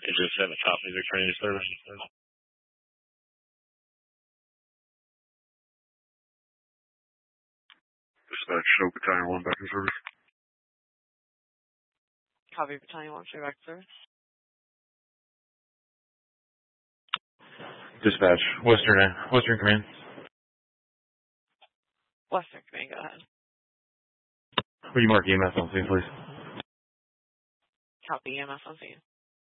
Engine 7, copy, Victor Range service. Dispatch, show Battalion 1 back in service. Copy, Battalion 1, back in service. Dispatch, Western Command. Western Command, go ahead. Will you mark EMS on scene, please? Copy, EMS on scene.